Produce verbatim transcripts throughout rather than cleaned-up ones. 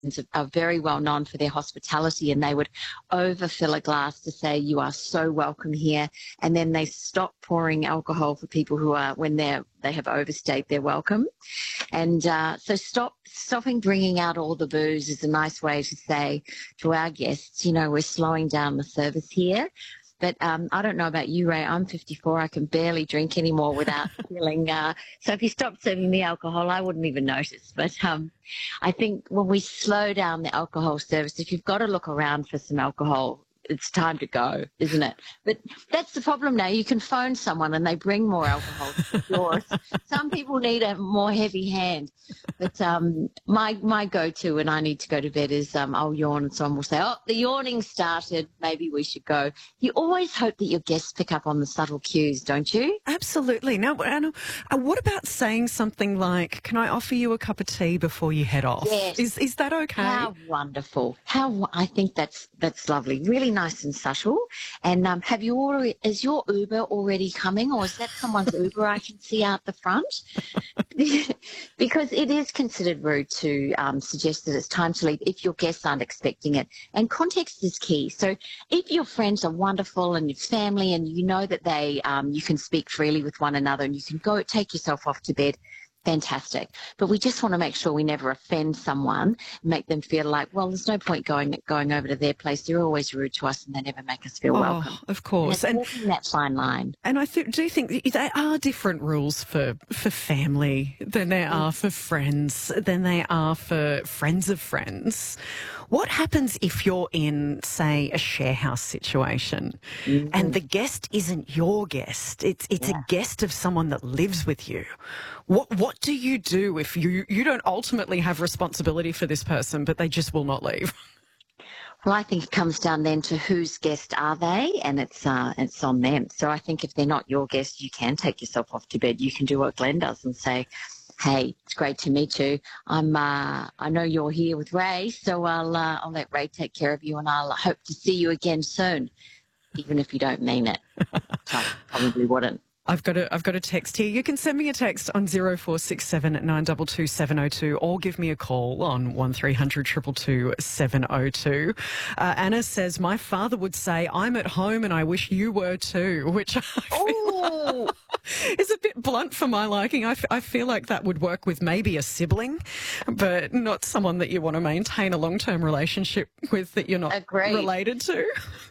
are very well known for their hospitality, and they would overfill a glass to say you are so welcome here, and then they stop pouring alcohol for people who are when they're they have overstayed their welcome. And uh, so stop stopping bringing out all the booze is a nice way to say to our guests, you know, we're slowing down the service here. But um, I don't know about you, Ray. I'm fifty-four. I can barely drink anymore without feeling. Uh, so if you stopped serving me alcohol, I wouldn't even notice. But um, I think when we slow down the alcohol service, if you've got to look around for some alcohol, it's time to go, isn't it? But that's the problem now. You can phone someone and they bring more alcohol to yours. Some people need a more heavy hand. But um, my my go-to when I need to go to bed is um, I'll yawn and someone will say, oh, the yawning started, maybe we should go. You always hope that your guests pick up on the subtle cues, don't you? Absolutely. Now, Anna, uh, what about saying something like, can I offer you a cup of tea before you head off? Yes. Is, is that okay? How wonderful. How I think that's that's lovely. Really nice and subtle. And um, have you already, is your Uber already coming, or is that someone's Uber I can see out the front? Because it is considered rude to um, suggest that it's time to leave if your guests aren't expecting it. And context is key. So if your friends are wonderful and your family and you know that they, um, you can speak freely with one another and you can go take yourself off to bed, fantastic. But we just want to make sure we never offend someone, make them feel like, well, there's no point going going over to their place. They're always rude to us and they never make us feel oh, welcome. Of course. And, and it's walking that fine line. And I th- do think there are different rules for, for family than there mm. are for friends, than they are for friends of friends. What happens if you're in, say, a share house situation mm-hmm. and the guest isn't your guest? It's it's yeah. a guest of someone that lives with you. What what do you do if you, you don't ultimately have responsibility for this person, but they just will not leave? Well, I think it comes down then to whose guest are they, and it's uh, it's on them. So I think if they're not your guest, you can take yourself off to bed. You can do what Glenn does and say, hey, it's great to meet you. I'm, uh, I know you're here with Ray, so I'll, uh, I'll let Ray take care of you, and I'll hope to see you again soon, even if you don't mean it. So I probably wouldn't. I've got a, I've got a text here. You can send me a text on zero four six seven nine two two seven zero two or give me a call on one three hundred two two two seven zero two. Uh, Anna says, my father would say, I'm at home and I wish you were too, which I feel like is a bit blunt for my liking. I, f- I feel like that would work with maybe a sibling, but not someone that you want to maintain a long-term relationship with that you're not Agreed. related to.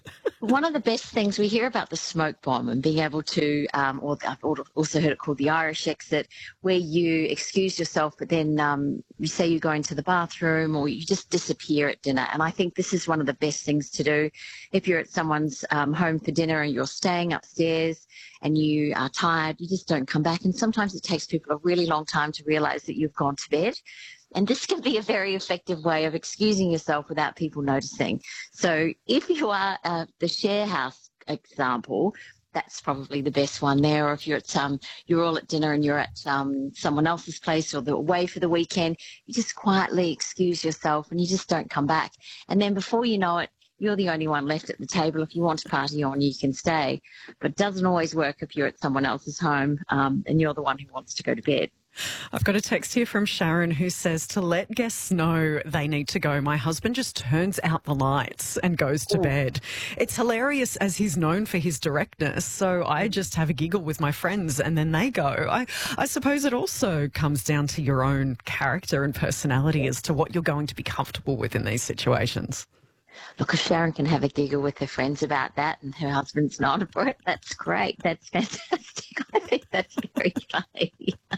One of the best things, we hear about the smoke bomb and being able to, um, or I've also heard it called the Irish exit, where you excuse yourself, but then um, you say you go into the bathroom or you just disappear at dinner. And I think this is one of the best things to do. If you're at someone's um, home for dinner and you're staying upstairs and you are tired, you just don't come back. And sometimes it takes people a really long time to realize that you've gone to bed. And this can be a very effective way of excusing yourself without people noticing. So if you are uh, the share house example, that's probably the best one there. Or if you're at um, you're all at dinner and you're at um, someone else's place or they're away for the weekend, you just quietly excuse yourself and you just don't come back. And then before you know it, you're the only one left at the table. If you want to party on, you can stay. But it doesn't always work if you're at someone else's home um, and you're the one who wants to go to bed. I've got a text here from Sharon who says, to let guests know they need to go, my husband just turns out the lights and goes to Ooh. bed. It's hilarious as he's known for his directness, so I just have a giggle with my friends and then they go. I, I suppose it also comes down to your own character and personality as to what you're going to be comfortable with in these situations. Look, if Sharon can have a giggle with her friends about that and her husband's not for it, that's great. That's fantastic. I think that's very funny.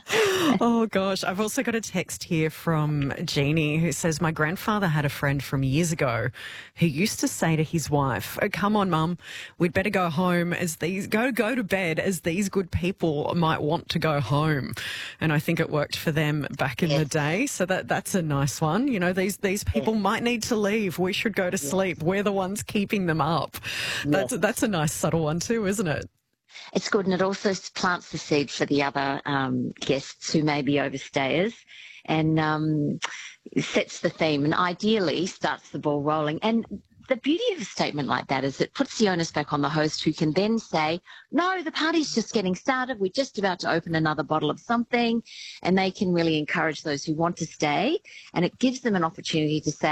Oh, gosh. I've also got a text here from Jeannie who says, my grandfather had a friend from years ago who used to say to his wife, oh, come on, Mum, we'd better go home as these, go, go to bed as these good people might want to go home. And I think it worked for them back in yes. the day. So that that's a nice one. You know, these, these people yes. might need to leave. We should go to yes. sleep. We're the ones keeping them up. That's, yes. that's a nice subtle one too, isn't it? It's good, and it also plants the seed for the other um, guests who may be overstayers, and um, sets the theme and ideally starts the ball rolling. And the beauty of a statement like that is it puts the onus back on the host, who can then say, no, the party's just getting started. We're just about to open another bottle of something. And they can really encourage those who want to stay. And it gives them an opportunity to say,